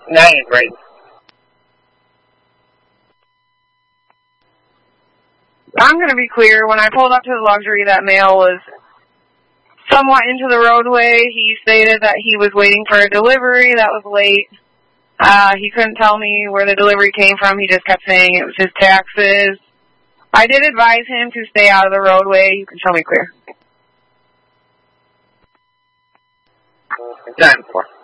That ain't right. I'm going to be clear. When I pulled up to the luxury, that male was somewhat into the roadway. He stated that he was waiting for a delivery that was late. He couldn't tell me where the delivery came from. He just kept saying it was his taxes. I did advise him to stay out of the roadway. You can show me clear. 10-4.